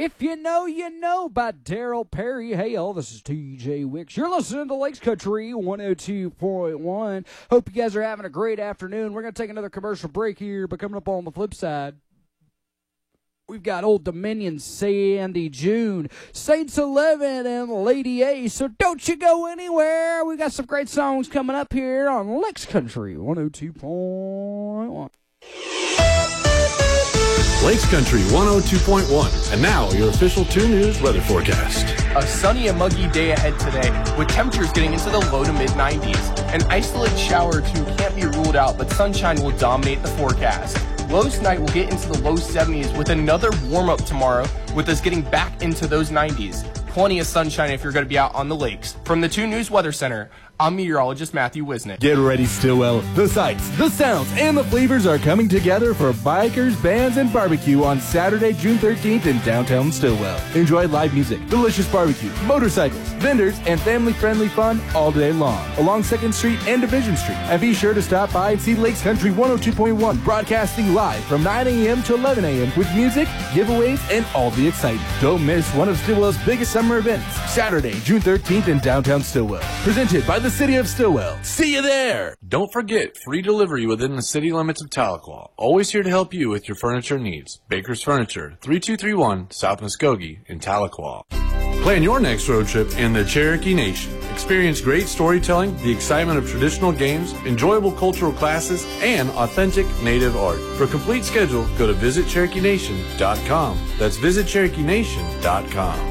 If you know, you know by Daryl Perry. Hey, all, this is TJ Wicks. You're listening to Lakes Country 102.1. Hope you guys are having a great afternoon. We're going to take another commercial break here, but coming up on the flip side, we've got Old Dominion, Sandy June, Saints 11, and Lady A. So don't you go anywhere. We got some great songs coming up here on Lakes Country 102.1. Lakes Country 102.1. And now, your official 2 News weather forecast. A sunny and muggy day ahead today, with temperatures getting into the low to mid-90s. An isolated shower or two can't be ruled out, but sunshine will dominate the forecast. Lows tonight will get into the low 70s with another warm-up tomorrow, with us getting back into those 90s. Plenty of sunshine if you're going to be out on the lakes. From the 2 News Weather Center, I'm meteorologist Matthew Wisnick. Get ready, Stillwell. The sights, the sounds, and the flavors are coming together for bikers, bands, and barbecue on Saturday, June 13th in downtown Stillwell. Enjoy live music, delicious barbecue, motorcycles, vendors, and family-friendly fun all day long along 2nd Street and Division Street. And be sure to stop by and see Lakes Country 102.1 broadcasting live from 9 a.m. to 11 a.m. with music, giveaways, and all the excitement. Don't miss one of Stillwell's biggest summer events, Saturday, June 13th in downtown Stillwell. Presented by the City of Stillwell. See you there! Don't forget, free delivery within the city limits of Tahlequah. Always here to help you with your furniture needs. Baker's Furniture, 3231 South Muskogee in Tahlequah. Plan your next road trip in the Cherokee Nation. Experience great storytelling, the excitement of traditional games, enjoyable cultural classes, and authentic native art. For a complete schedule, go to visitcherokeenation.com. That's visitcherokeenation.com.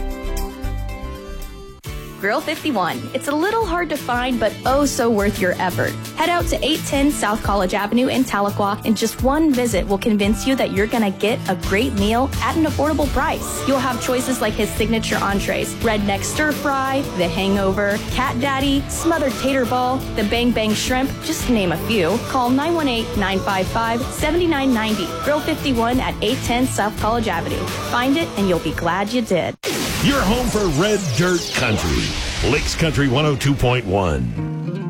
Grill 51. It's a little hard to find, but oh so worth your effort. Head out to 810 South College Avenue in Tahlequah, and just one visit will convince you that you're gonna get a great meal at an affordable price. You'll have choices like his signature entrees, redneck stir fry, the hangover, cat daddy, smothered tater ball, the bang bang shrimp, just to name a few. Call 918-955-7990. Grill 51 at 810 South College Avenue. Find it and you'll be glad you did. Your home for red dirt country. Lakes Country 102.1.